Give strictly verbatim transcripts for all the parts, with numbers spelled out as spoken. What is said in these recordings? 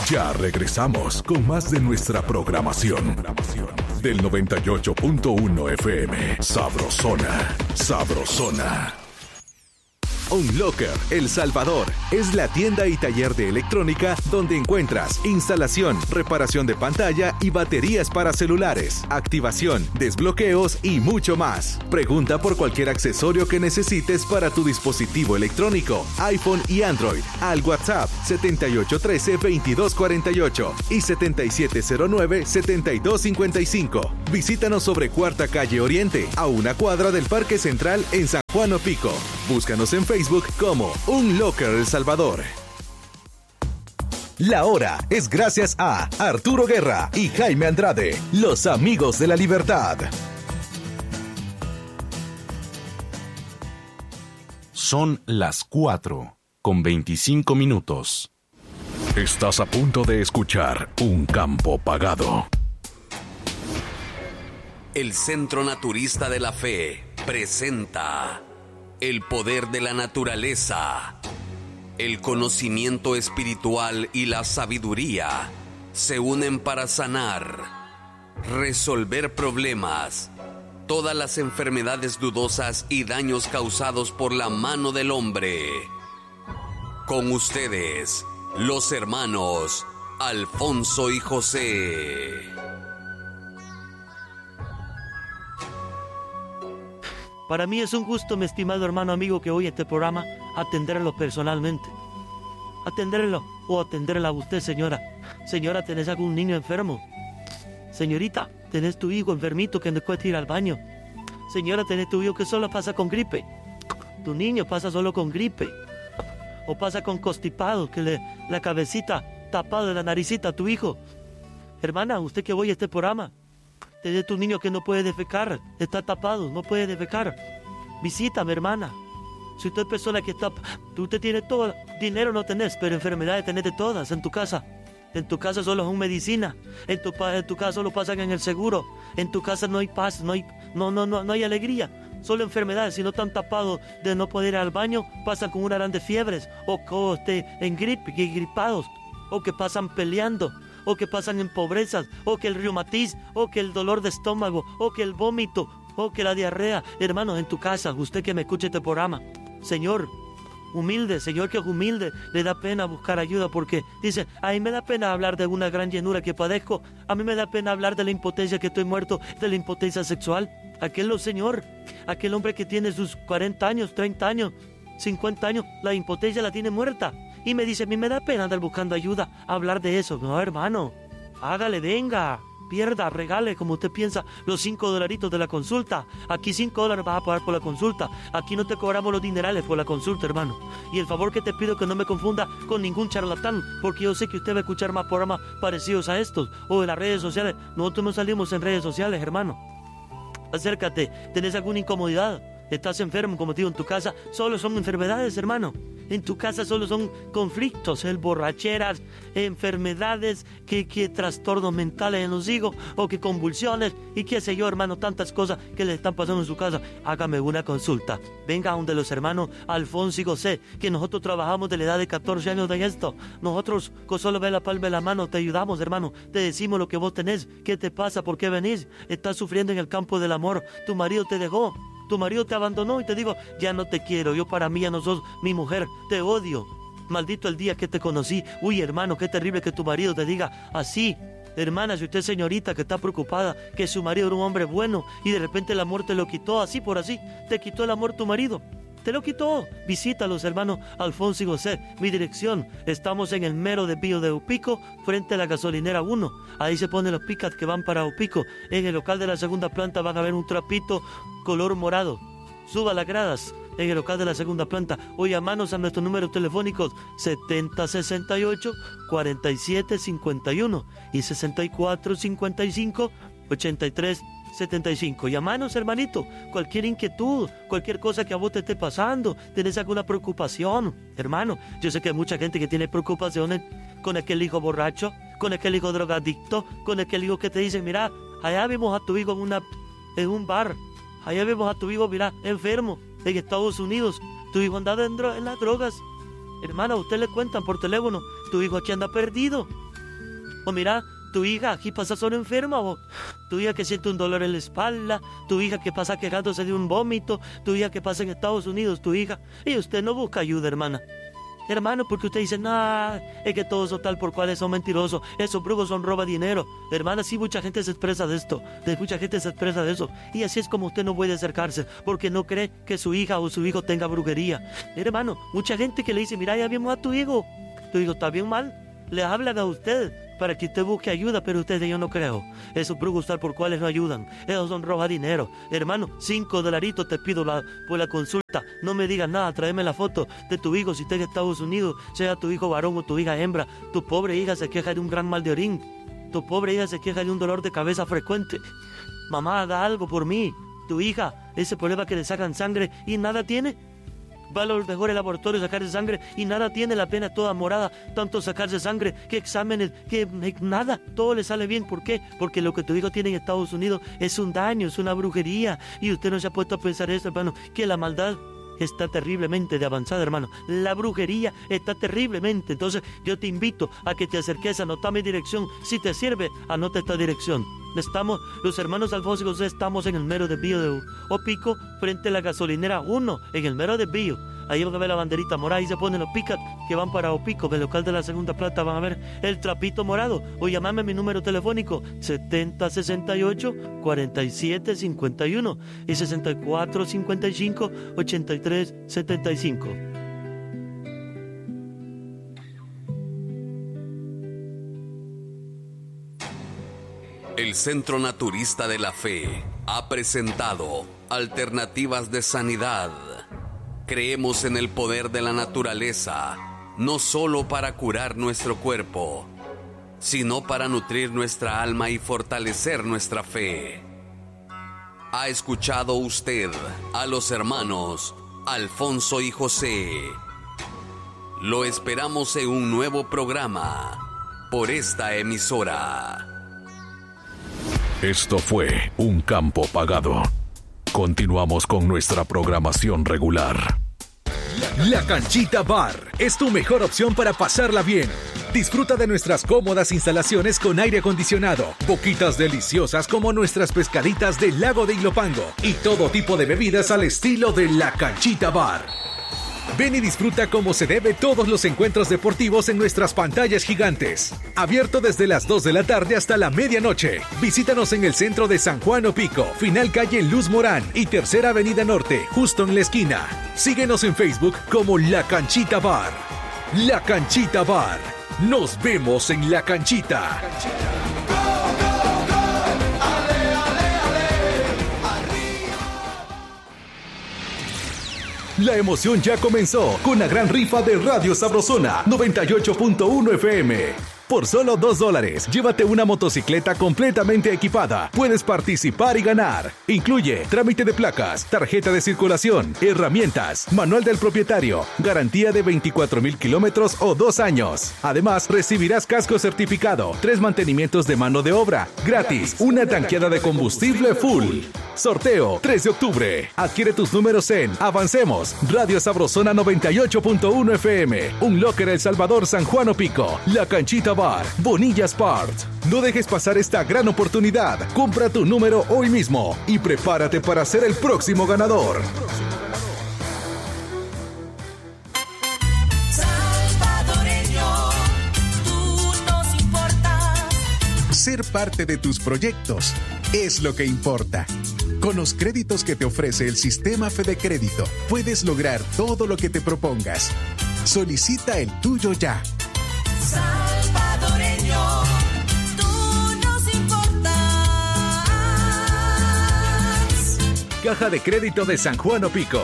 Ya regresamos con más de nuestra programación. Del noventa y ocho punto uno F M. Sabrosona. Sabrosona. Unlocker El Salvador es la tienda y taller de electrónica donde encuentras instalación, reparación de pantalla y baterías para celulares, activación, desbloqueos y mucho más. Pregunta por cualquier accesorio que necesites para tu dispositivo electrónico, iPhone y Android, al WhatsApp setenta y ocho trece veintidós cuarenta y ocho y setenta y siete cero nueve setenta y dos cincuenta y cinco. Visítanos sobre Cuarta Calle Oriente, a una cuadra del Parque Central en San Juan Opico. Búscanos en Facebook como Unlocker El Salvador. La hora es gracias a Arturo Guerra y Jaime Andrade, los amigos de la libertad. Son las cuatro con veinticinco minutos. Estás a punto de escuchar Un Campo Pagado. El Centro Naturista de la Fe presenta el poder de la naturaleza. El conocimiento espiritual y la sabiduría se unen para sanar, resolver problemas, todas las enfermedades dudosas y daños causados por la mano del hombre. Con ustedes, los hermanos Alfonso y José. Para mí es un gusto, mi estimado hermano amigo, que hoy este programa atenderlo personalmente. Atenderlo o atenderla a usted, señora. Señora, ¿tenés algún niño enfermo? Señorita, ¿tenés tu hijo enfermito que no puede ir al baño? Señora, ¿tenés tu hijo que solo pasa con gripe? Tu niño pasa solo con gripe. O pasa con constipado, que le, la cabecita tapado de la naricita a tu hijo. Hermana, usted que oye este programa, tenés tu niño que no puede defecar, está tapado, no puede defecar. Visítame, hermana. Si usted es persona que está... Usted tiene todo, dinero no tenés, pero enfermedades tenés de todas en tu casa. En tu casa solo son medicina. En tu, en tu casa solo pasan en el seguro. En tu casa no hay paz, no hay, no, no, no, no hay alegría. Solo enfermedades. Si no están tapados de no poder ir al baño, pasan con una grande fiebres. O que esté en gripe, que gripados. O que pasan peleando. O que pasan en pobrezas, o que el reumatismo, o que el dolor de estómago, o que el vómito, o que la diarrea. Hermano, en tu casa, usted que me escuche este programa, Señor, humilde, Señor que es humilde, le da pena buscar ayuda porque dice, a mí me da pena hablar de una gran llenura que padezco, a mí me da pena hablar de la impotencia que estoy muerto, de la impotencia sexual. Aquel, oh, Señor, aquel hombre que tiene sus cuarenta años, treinta años, cincuenta años, la impotencia la tiene muerta. Y me dice, a mí me da pena andar buscando ayuda, hablar de eso. No, hermano, hágale, venga, pierda, regale, como usted piensa, los cinco dolaritos de la consulta. Aquí cinco dólares vas a pagar por la consulta. Aquí no te cobramos los dinerales por la consulta, hermano. Y el favor que te pido que no me confunda con ningún charlatán, porque yo sé que usted va a escuchar más programas parecidos a estos, o en las redes sociales. Nosotros no salimos en redes sociales, hermano. Acércate, ¿tenés alguna incomodidad? ¿Estás enfermo, como te digo, en tu casa? Solo son enfermedades, hermano. En tu casa solo son conflictos, el borracheras, enfermedades, que, que trastornos mentales en los hijos, o que convulsiones, y qué sé yo, hermano, tantas cosas que le están pasando en su casa. Hágame una consulta. Venga a donde los hermanos Alfonso y José, que nosotros trabajamos de la edad de catorce años de esto. Nosotros, con solo ver la palma de la mano, te ayudamos, hermano. Te decimos lo que vos tenés, qué te pasa, por qué venís. Estás sufriendo en el campo del amor. Tu marido te dejó. Tu marido te abandonó y te digo, ya no te quiero, yo para mí ya no sos mi mujer, te odio. Maldito el día que te conocí. Uy, hermano, qué terrible que tu marido te diga así. Hermana, si usted es señorita que está preocupada, que su marido era un hombre bueno y de repente el amor te lo quitó, así por así, te quitó el amor tu marido. Te lo quitó. Visita a los hermanos Alfonso y José. Mi dirección, estamos en el mero desvío de Opico, frente a la gasolinera uno. Ahí se ponen los pickups que van para Opico. En el local de la segunda planta van a ver un trapito color morado. Suba las gradas en el local de la segunda planta o llamanos a nuestros números telefónicos setenta sesenta y ocho cuarenta y siete cincuenta y uno y sesenta y cuatro cincuenta y cinco ochenta y tres setenta y cinco. Llamanos, hermanito, cualquier inquietud, cualquier cosa que a vos te esté pasando, tenés alguna preocupación, hermano. Yo sé que hay mucha gente que tiene preocupaciones con aquel hijo borracho, con aquel hijo drogadicto, con aquel hijo que te dice, mira, allá vimos a tu hijo en, una, en un bar, allá vimos a tu hijo, mira, enfermo, en Estados Unidos, tu hijo anda dentro en las drogas. Hermana, a usted le cuentan por teléfono, tu hijo aquí anda perdido. O mira, tu hija aquí pasa solo enferma, o tu hija que siente un dolor en la espalda, tu hija que pasa quejándose de un vómito, tu hija que pasa en Estados Unidos, tu hija, y usted no busca ayuda, hermana. Hermano, porque usted dice, nah, es que todos son tal por cuales son mentirosos, esos brujos son roba dinero. Hermana, sí, mucha gente se expresa de esto, de mucha gente se expresa de eso, y así es como usted no puede acercarse, porque no cree que su hija o su hijo tenga brujería. Hermano, mucha gente que le dice, mira, ya vimos a tu hijo, tu hijo está bien mal, le hablan a usted para que usted busque ayuda, pero usted yo no creo. Esos brujos tal por cuales no ayudan, esos son roba dinero. Hermano, cinco dolaritos te pido la, por la consulta. No me digas nada, tráeme la foto de tu hijo si está en Estados Unidos, sea tu hijo varón o tu hija hembra. Tu pobre hija se queja de un gran mal de orín, tu pobre hija se queja de un dolor de cabeza frecuente. Mamá, da algo por mí. Tu hija, ese problema que le sacan sangre y nada tiene. Va a los mejores laboratorios a sacarse sangre y nada tiene, la pena toda morada, tanto sacarse sangre, que exámenes, que nada, todo le sale bien. ¿Por qué? Porque lo que tu hijo tiene en Estados Unidos es un daño, es una brujería, y usted no se ha puesto a pensar eso, hermano, que la maldad está terriblemente de avanzada, hermano. La brujería está terriblemente. Entonces yo te invito a que te acerques, anota mi dirección. Si te sirve, anota esta dirección. Estamos, los hermanos Alfonso y José, estamos en el mero desvío de Opico, frente a la gasolinera uno, en el mero desvío. Ahí van a ver la banderita morada y se ponen los pickup que van para Opico, del local de la segunda planta van a ver el trapito morado. O llamarme a mi número telefónico setenta sesenta y ocho cuarenta y siete cincuenta y uno y sesenta y cuatro cincuenta y cinco ochenta y tres setenta y cinco. El Centro Naturista de la Fe ha presentado Alternativas de Sanidad. Creemos en el poder de la naturaleza, no solo para curar nuestro cuerpo, sino para nutrir nuestra alma y fortalecer nuestra fe. ¿Ha escuchado usted a los hermanos Alfonso y José? Lo esperamos en un nuevo programa por esta emisora. Esto fue Un Campo Pagado. Continuamos con nuestra programación regular. La Canchita Bar es tu mejor opción para pasarla bien. Disfruta de nuestras cómodas instalaciones con aire acondicionado, boquitas deliciosas como nuestras pescaditas del lago de Ilopango y todo tipo de bebidas al estilo de La Canchita Bar. Ven y disfruta como se debe todos los encuentros deportivos en nuestras pantallas gigantes. Abierto desde las dos de la tarde hasta la medianoche. Visítanos en el centro de San Juan Opico, final calle Luz Morán y Tercera Avenida Norte, justo en la esquina. Síguenos en Facebook como La Canchita Bar. La Canchita Bar. Nos vemos en La Canchita. La emoción ya comenzó con la gran rifa de Radio Sabrosona noventa y ocho punto uno F M. Por solo dos dólares, llévate una motocicleta completamente equipada. Puedes participar y ganar. Incluye trámite de placas, tarjeta de circulación, herramientas, manual del propietario, garantía de veinticuatro mil kilómetros o dos años. Además, recibirás casco certificado, tres mantenimientos de mano de obra, gratis, una tanqueada de combustible full. Sorteo tres de octubre. Adquiere tus números en Avancemos, Radio Sabrosona noventa y ocho punto uno F M, Un Locker El Salvador, San Juan Opico, La Canchita Bar, Bonillas Parts. No dejes pasar esta gran oportunidad. Compra tu número hoy mismo y prepárate para ser el próximo ganador. Salvadoreño, tú nos importas. Ser parte de tus proyectos es lo que importa. Con los créditos que te ofrece el sistema Fede Crédito, puedes lograr todo lo que te propongas. Solicita el tuyo ya. Salvadoreño, tú nos importas. Caja de Crédito de San Juan Opico.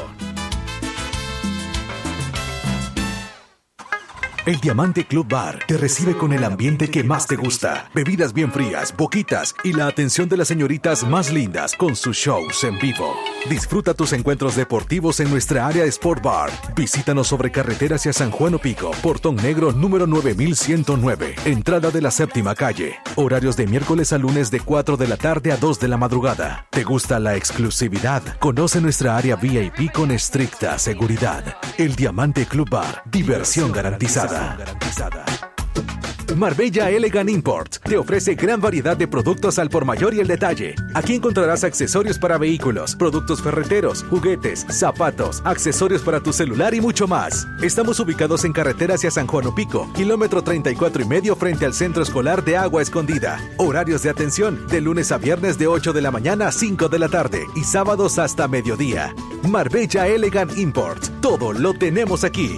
El Diamante Club Bar te recibe con el ambiente que más te gusta. Bebidas bien frías, boquitas y la atención de las señoritas más lindas con sus shows en vivo. Disfruta tus encuentros deportivos en nuestra área Sport Bar. Visítanos sobre carretera hacia San Juan Opico, Portón Negro número nueve mil ciento nueve, entrada de la séptima calle. Horarios de miércoles a lunes de cuatro de la tarde a dos de la madrugada. ¿Te gusta la exclusividad? Conoce nuestra área V I P con estricta seguridad. El Diamante Club Bar, diversión garantizada. garantizada. Marbella Elegant Import te ofrece gran variedad de productos al por mayor y el detalle. Aquí encontrarás accesorios para vehículos, productos ferreteros, juguetes, zapatos, accesorios para tu celular y mucho más. Estamos ubicados en carretera hacia San Juan Opico, kilómetro treinta y cuatro y medio frente al Centro Escolar de Agua Escondida. Horarios de atención de lunes a viernes de ocho de la mañana a cinco de la tarde y sábados hasta mediodía. Marbella Elegant Import. Todo lo tenemos aquí.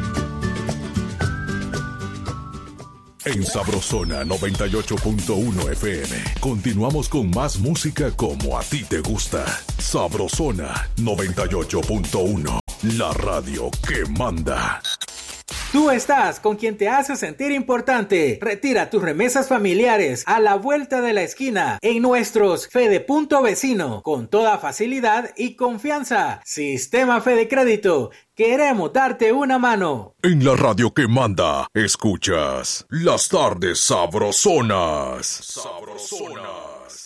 En Sabrosona noventa y ocho punto uno F M. Continuamos con más música como a ti te gusta. Sabrosona noventa y ocho punto uno. La radio que manda. Tú estás con quien te hace sentir importante. Retira tus remesas familiares a la vuelta de la esquina en nuestros Fede Punto Vecino con toda facilidad y confianza. Sistema Fede Crédito. Queremos darte una mano. En la radio que manda, escuchas Las Tardes Sabrosonas. Sabrosonas.